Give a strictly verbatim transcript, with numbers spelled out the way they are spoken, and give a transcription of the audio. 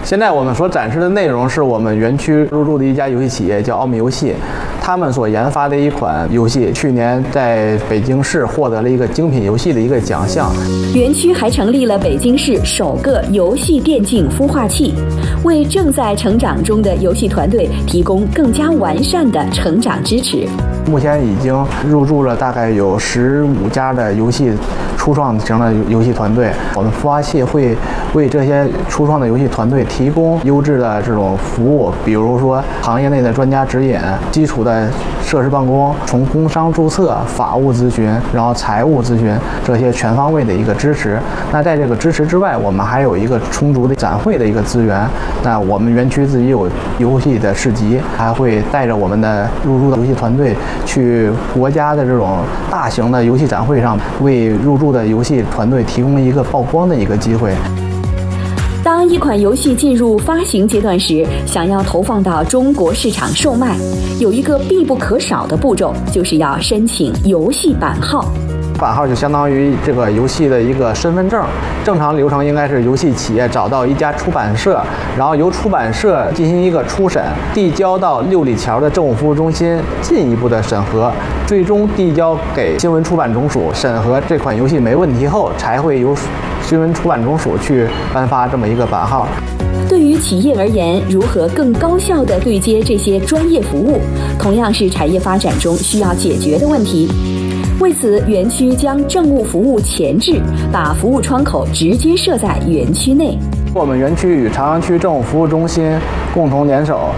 现在我们所展示的内容是我们园区入驻的一家游戏企业，叫奥秘游戏，他们所研发的一款游戏，去年在北京市获得了一个精品游戏的一个奖项。 园区还成立了北京市首个游戏电竞孵化器，为正在成长中的游戏团队提供更加完善的成长支持。 目前已经入驻了大概有十五家的游戏初创型的游戏团队，我们孵化器会为这些初创的游戏团队提供优质的这种服务，比如说行业内的专家指引、基础的设施办公、从工商注册、法务咨询，然后财务咨询这些全方位的一个支持。那在这个支持之外，我们还有一个充足的展会的一个资源。那我们园区自己有游戏的市集，还会带着我们的入驻的游戏团队去国家的这种大型的游戏展会上，为入驻的游戏团队提供一个曝光的一个机会。 当一款游戏进入发行阶段时，想要投放到中国市场售卖，有一个必不可少的步骤，就是要申请游戏版号。 版号就相当于这个游戏的一个身份证。正常流程应该是游戏企业找到一家出版社，然后由出版社进行一个初审，递交到六里桥的政务服务中心进一步的审核，最终递交给新闻出版总署审核这款游戏没问题后，才会由新闻出版总署去颁发这么一个版号。 对于企业而言，如何更高效地对接这些专业服务，同样是产业发展中需要解决的问题。为此，园区将政务服务前置，把服务窗口直接设在园区内。 我们园区与朝阳区政务服务中心共同联手，